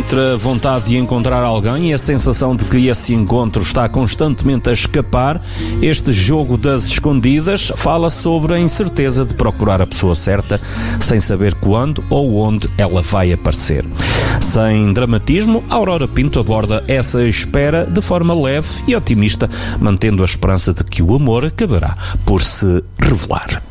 Entre a vontade de encontrar alguém e a sensação de que esse encontro está constantemente a escapar, este jogo das escondidas fala sobre a incerteza de procurar a pessoa certa sem saber quando ou onde ela vai aparecer. Sem dramatismo, Aurora Pinto aborda essa espera de forma leve e otimista, mantendo a esperança de que o amor acabará por se revelar.